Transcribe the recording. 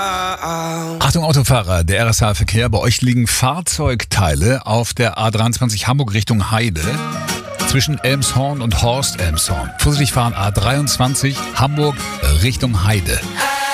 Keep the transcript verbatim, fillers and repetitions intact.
Achtung Autofahrer, der R S H-Verkehr. Bei euch liegen Fahrzeugteile auf der A dreiundzwanzig Hamburg Richtung Heide. Zwischen Elmshorn und Horst Elmshorn. Vorsichtig fahren A dreiundzwanzig Hamburg Richtung Heide.